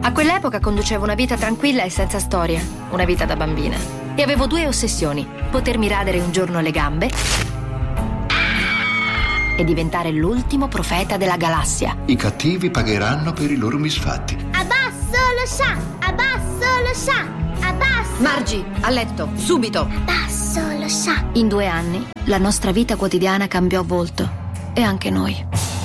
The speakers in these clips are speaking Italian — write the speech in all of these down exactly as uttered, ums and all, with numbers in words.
A quell'epoca conducevo una vita tranquilla e senza storia, una vita da bambina. E avevo due ossessioni: potermi radere un giorno le gambe e diventare l'ultimo profeta della galassia. I cattivi pagheranno per i loro misfatti. Abbasso lo scià, abbasso lo scià, abbasso. Margie, a letto, subito. Abbasso lo scià. In due anni la nostra vita quotidiana cambiò volto, e anche noi.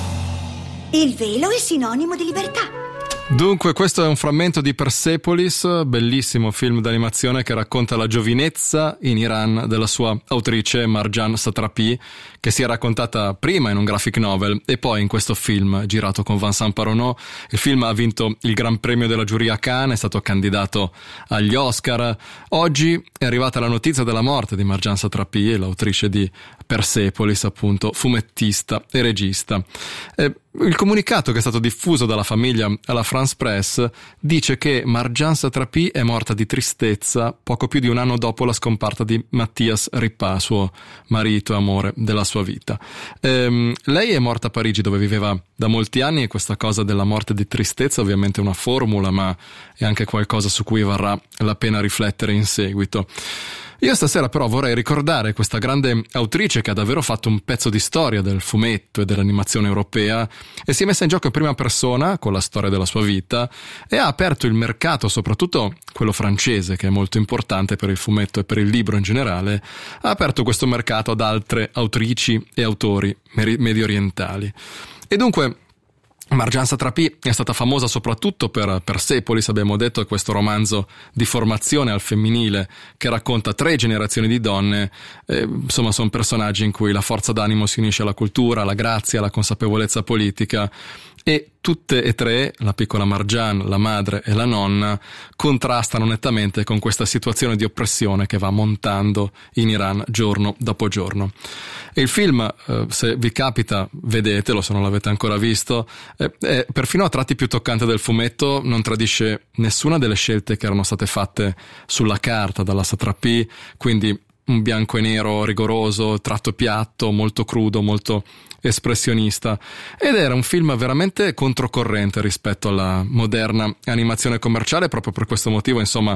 Il velo è sinonimo di libertà. Dunque, questo è un frammento di Persepolis, bellissimo film d'animazione che racconta la giovinezza in Iran della sua autrice Marjane Satrapi, che si è raccontata prima in un graphic novel e poi in questo film girato con Vincent Paronneau. Il film ha vinto il Gran Premio della giuria a Cannes, è stato candidato agli Oscar. Oggi è arrivata la notizia della morte di Marjane Satrapi, l'autrice di Persepolis, appunto, fumettista e regista. E il comunicato che è stato diffuso dalla famiglia alla France Press dice che Marjane Satrapi è morta di tristezza poco più di un anno dopo la scomparsa di Mathias Ripas, suo marito e amore della sua vita. Ehm, lei è morta a Parigi, dove viveva da molti anni, e questa cosa della morte di tristezza ovviamente è una formula, ma è anche qualcosa su cui varrà la pena riflettere in seguito. Io stasera però vorrei ricordare questa grande autrice che ha davvero fatto un pezzo di storia del fumetto e dell'animazione europea e si è messa in gioco in prima persona con la storia della sua vita e ha aperto il mercato, soprattutto quello francese, che è molto importante per il fumetto e per il libro in generale, ha aperto questo mercato ad altre autrici e autori medio orientali. E dunque Marjane Satrapi è stata famosa soprattutto per Persepolis, abbiamo detto, questo romanzo di formazione al femminile che racconta tre generazioni di donne. Eh, insomma, sono personaggi in cui la forza d'animo si unisce alla cultura, alla grazia, alla consapevolezza politica, e tutte e tre, la piccola Marjane, la madre e la nonna, contrastano nettamente con questa situazione di oppressione che va montando in Iran giorno dopo giorno. E il film, eh, se vi capita, vedetelo, se non l'avete ancora visto, eh, è perfino a tratti più toccante del fumetto, non tradisce nessuna delle scelte che erano state fatte sulla carta dalla Satrapi, quindi un bianco e nero rigoroso, tratto piatto, molto crudo, molto espressionista, ed era un film veramente controcorrente rispetto alla moderna animazione commerciale. Proprio per questo motivo, insomma,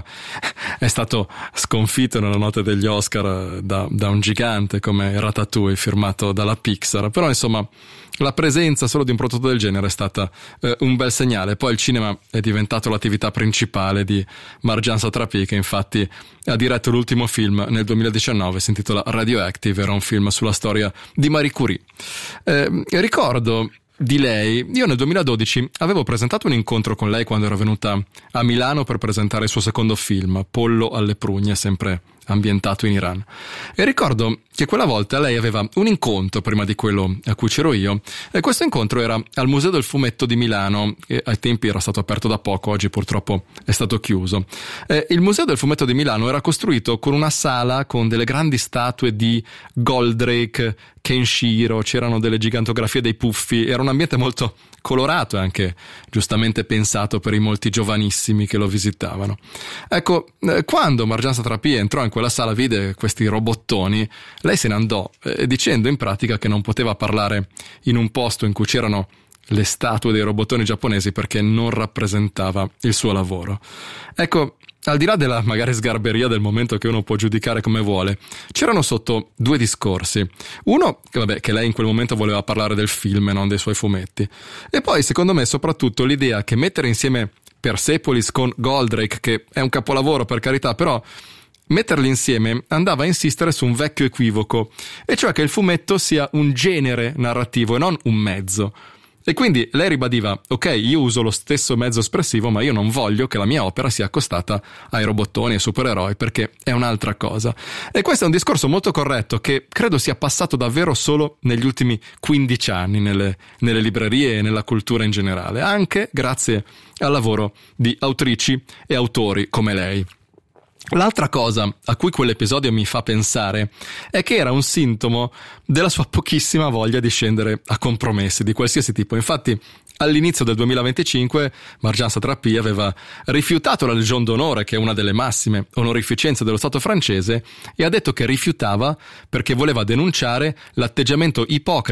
è stato sconfitto nella notte degli Oscar da, da un gigante come Ratatouille, firmato dalla Pixar. Però insomma la presenza solo di un prodotto del genere è stata eh, un bel segnale. Poi il cinema è diventato l'attività principale di Marjane Satrapi, che infatti ha diretto l'ultimo film nel duemiladiciannove, si intitola Radioactive, era un film sulla storia di Marie Curie. Eh, ricordo di lei, io nel duemiladodici avevo presentato un incontro con lei quando era venuta a Milano per presentare il suo secondo film, Pollo alle prugne, sempre ambientato in Iran, e ricordo che quella volta lei aveva un incontro prima di quello a cui c'ero io, e questo incontro era al Museo del Fumetto di Milano, che ai tempi era stato aperto da poco, oggi purtroppo è stato chiuso. Eh, il Museo del Fumetto di Milano era costruito con una sala con delle grandi statue di Goldrake, Kenshiro, c'erano delle gigantografie dei puffi, era un ambiente molto colorato e anche giustamente pensato per i molti giovanissimi che lo visitavano. Ecco, eh, quando Marjane Satrapi entrò in quella sala, vide questi robottoni, lei se ne andò eh, dicendo in pratica che non poteva parlare in un posto in cui c'erano le statue dei robottoni giapponesi perché non rappresentava il suo lavoro. Ecco, al di là della magari sgarberia del momento che uno può giudicare come vuole, c'erano sotto due discorsi. Uno, che, vabbè, che lei in quel momento voleva parlare del film e non dei suoi fumetti. E poi, secondo me, soprattutto l'idea che mettere insieme Persepolis con Goldrake, che è un capolavoro per carità, però metterli insieme andava a insistere su un vecchio equivoco, e cioè che il fumetto sia un genere narrativo e non un mezzo. E quindi lei ribadiva: ok, io uso lo stesso mezzo espressivo, ma io non voglio che la mia opera sia accostata ai robottoni e ai supereroi, perché è un'altra cosa. E questo è un discorso molto corretto che credo sia passato davvero solo negli ultimi quindici anni nelle, nelle librerie e nella cultura in generale, anche grazie al lavoro di autrici e autori come lei. L'altra cosa a cui quell'episodio mi fa pensare è che era un sintomo della sua pochissima voglia di scendere a compromessi di qualsiasi tipo. Infatti, all'inizio del duemilaventicinque Marjane Satrapi aveva rifiutato la Legion d'Onore, che è una delle massime onorificenze dello Stato francese, e ha detto che rifiutava perché voleva denunciare l'atteggiamento ipocrita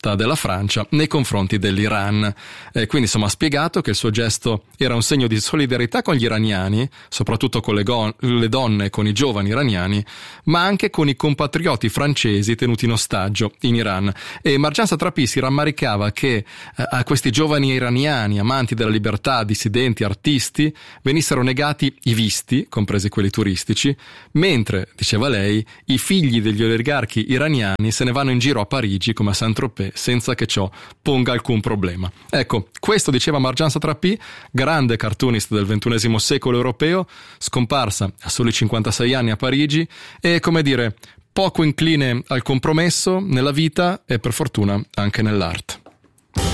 volta della Francia nei confronti dell'Iran. E quindi insomma ha spiegato che il suo gesto era un segno di solidarietà con gli iraniani, soprattutto con le, go- le donne e con i giovani iraniani, ma anche con i compatrioti francesi tenuti in ostaggio in Iran. E Marjan Satrapi si rammaricava che eh, a questi giovani iraniani, amanti della libertà, dissidenti, artisti, venissero negati i visti, compresi quelli turistici, mentre, diceva lei, i figli degli oligarchi iraniani se ne vanno in giro a Parigi come a Saint-Tropez senza che ciò ponga alcun problema. Ecco, questo diceva Marjan Satrapi, grande cartoonist del ventunesimo secolo europeo, scomparsa a soli cinquantasei anni a Parigi e, come dire, poco incline al compromesso nella vita e per fortuna anche nell'arte.